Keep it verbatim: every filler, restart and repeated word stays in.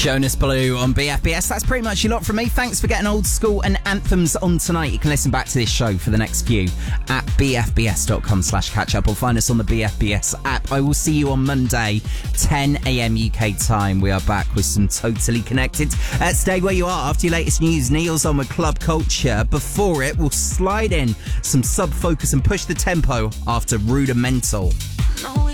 Jonas Blue on B F B S. That's pretty much a lot from me. Thanks for getting old school and anthems on tonight. You can listen back to this show for the next few at bfbs.com slash catch up or find us on the B F B S app. I will see you on Monday, ten a.m. U K time. We are back with some Totally Connected. Uh, stay where you are after your latest news. Neil's on with Club Culture. Before it, we'll slide in some Sub Focus and push the tempo after Rudimental. No,